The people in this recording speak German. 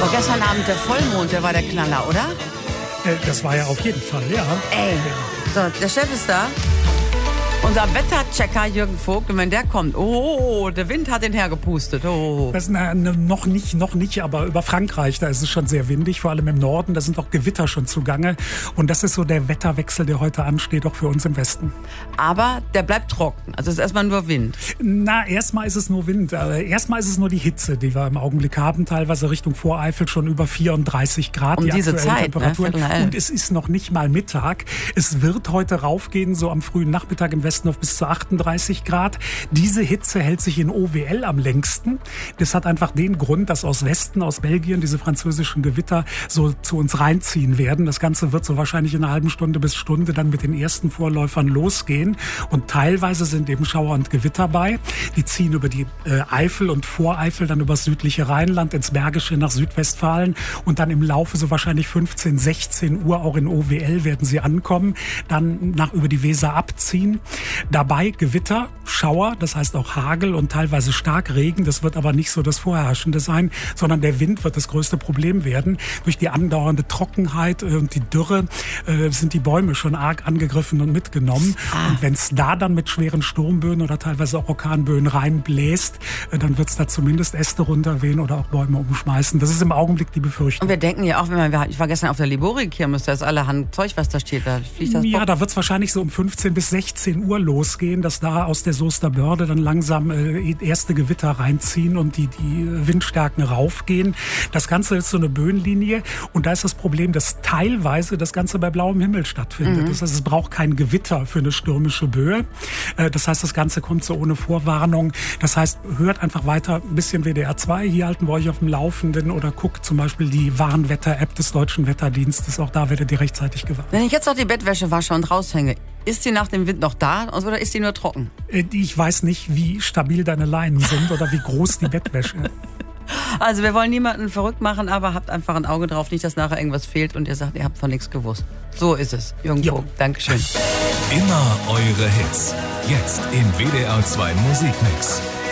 War gestern Abend der Vollmond, der war der Knaller, oder? Das war ja auf jeden Fall, ja. Ey, so, der Chef ist da. Unser Wetterchecker Jürgen Vogt, und wenn der kommt, oh, der Wind hat den hergepustet. Oh. Das, noch nicht, aber über Frankreich, da ist es schon sehr windig, vor allem im Norden, da sind auch Gewitter schon zugange. Und das ist so der Wetterwechsel, der heute ansteht, auch für uns im Westen. Aber der bleibt trocken, also es ist erstmal nur Wind. Erstmal ist es nur Wind, erstmal ist es nur die Hitze, die wir im Augenblick haben, teilweise Richtung Voreifel schon über 34 Grad. Um die diese Zeit, Temperaturen. Ne? Und es ist noch nicht mal Mittag. Es wird heute raufgehen, so am frühen Nachmittag im Westen auf bis zu 38 Grad. Diese Hitze hält sich in OWL am längsten. Das hat einfach den Grund, dass aus Westen, aus Belgien, diese französischen Gewitter so zu uns reinziehen werden. Das Ganze wird so wahrscheinlich in einer halben Stunde bis Stunde dann mit den ersten Vorläufern losgehen. Und teilweise sind eben Schauer und Gewitter bei. Die ziehen über die Eifel und Voreifel, dann über das südliche Rheinland, ins Bergische nach Südwestfalen. Und dann im Laufe so wahrscheinlich 15, 16 Uhr auch in OWL werden sie ankommen. Dann über die Weser abziehen. Dabei Gewitter, Schauer, das heißt auch Hagel und teilweise Starkregen. Das wird aber nicht so das Vorherrschende sein, sondern der Wind wird das größte Problem werden. Durch die andauernde Trockenheit und die Dürre sind die Bäume schon arg angegriffen und mitgenommen. Und wenn es da dann mit schweren Sturmböen oder teilweise auch Orkanböen reinbläst, dann wird es da zumindest Äste runterwehen oder auch Bäume umschmeißen. Das ist im Augenblick die Befürchtung. Und wir denken ja auch, ich war gestern auf der Liborik-Kirmes, da ist allerhand Zeug, was da steht. Da fliegt das da wird es wahrscheinlich so um 15 bis 16 Uhr losgehen, dass da aus der Soester Börde dann langsam erste Gewitter reinziehen und die Windstärken raufgehen. Das Ganze ist so eine Böenlinie und da ist das Problem, dass teilweise das Ganze bei blauem Himmel stattfindet. Das heißt, es braucht kein Gewitter für eine stürmische Böe. Das heißt, das Ganze kommt so ohne Vorwarnung. Das heißt, hört einfach weiter ein bisschen WDR 2. Hier halten wir euch auf dem Laufenden oder guckt zum Beispiel die Warnwetter-App des Deutschen Wetterdienstes. Auch da werdet ihr rechtzeitig gewarnt. Wenn ich jetzt noch die Bettwäsche wasche und raushänge, ist die nach dem Wind noch da oder ist die nur trocken? Ich weiß nicht, wie stabil deine Leinen sind oder wie groß die Bettwäsche ist. Also wir wollen niemanden verrückt machen, aber habt einfach ein Auge drauf, nicht, dass nachher irgendwas fehlt und ihr sagt, ihr habt von nichts gewusst. So ist es. Jürgen Vogt, Dankeschön. Immer eure Hits. Jetzt im WDR 2 Musikmix.